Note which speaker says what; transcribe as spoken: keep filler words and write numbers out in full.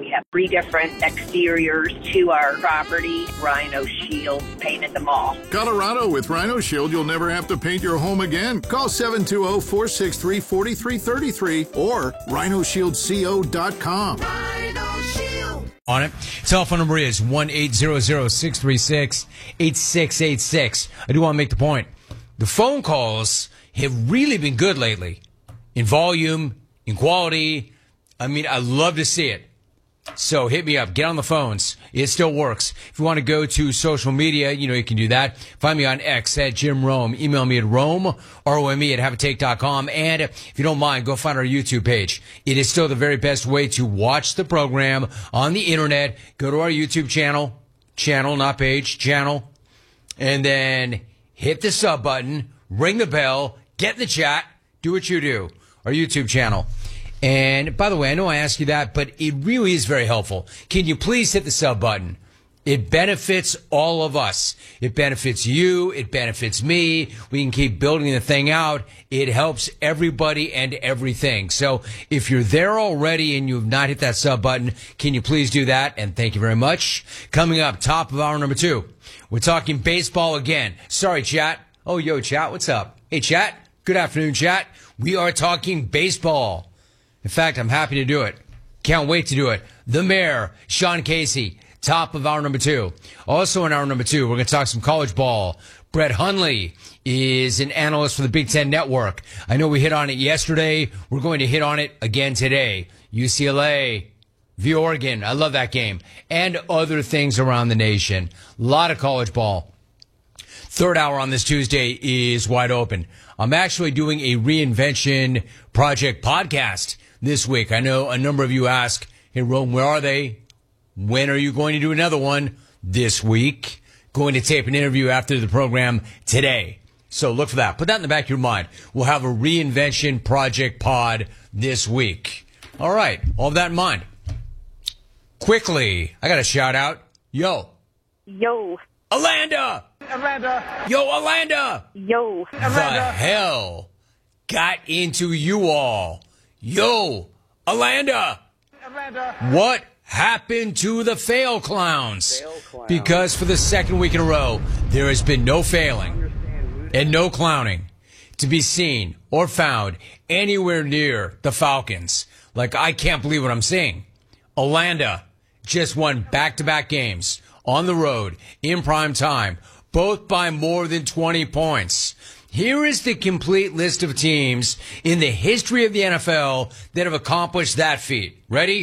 Speaker 1: We have three different exteriors to our property. Rhino Shield painted them all.
Speaker 2: Colorado, with Rhino Shield, you'll never have to paint your home again. Call seven two zero, four six three, four three three three or rhino shield co dot com.
Speaker 3: Rhino Shield.
Speaker 4: On it. Telephone number is one eight hundred, six three six, eight six eight six. I do want to make the point. The phone calls have really been good lately. In volume, in quality. I mean, I love to see it. So hit me up. Get on the phones. It still works. If you want to go to social media, you know, you can do that. Find me on X at Jim Rome. Email me at Rome, R O M E, at have a take dot com. And if you don't mind, go find our YouTube page. It is still the very best way to watch the program on the internet. Go to our YouTube channel. Channel, not page. Channel. And then hit the sub button. Ring the bell. Get in the chat. Do what you do. Our YouTube channel. And by the way, I know I asked you that, but it really is very helpful. Can you please hit the sub button? It benefits all of us. It benefits you. It benefits me. We can keep building the thing out. It helps everybody and everything. So if you're there already and you've not hit that sub button, can you please do that? And thank you very much. Coming up, top of hour number two, we're talking baseball again. Sorry, chat. Oh, yo, chat, what's up? Hey, chat. Good afternoon, chat. We are talking baseball. In fact, I'm happy to do it. Can't wait to do it. The mayor, Sean Casey, top of hour number two. Also in hour number two, we're going to talk some college ball. Brett Hundley is an analyst for the Big Ten Network. I know we hit on it yesterday. We're going to hit on it again today. U C L A v. Oregon. I love that game. And other things around the nation. A lot of college ball. Third hour on this Tuesday is wide open. I'm actually doing a reinvention project podcast this week. I know a number of you ask, hey, Rome, where are they? When are you going to do another one? This week. Going to tape an interview after the program today. So look for that. Put that in the back of your mind. We'll have a reinvention project pod this week. All right. All of that in mind. Quickly, I got a shout out. Yo.
Speaker 1: Yo.
Speaker 4: Alanda.
Speaker 3: Amanda.
Speaker 4: Yo, Alanda.
Speaker 1: Yo.
Speaker 4: The hell got into you all? Yo, Alanda.
Speaker 3: Amanda.
Speaker 4: What happened to the fail clowns?
Speaker 3: Fail clowns.
Speaker 4: Because for the second week in a row, there has been no failing and no clowning to be seen or found anywhere near the Falcons. Like, I can't believe what I'm seeing. Alanda just won back-to-back games on the road in prime time, both by more than twenty points. Here is the complete list of teams in the history of the N F L that have accomplished that feat. Ready?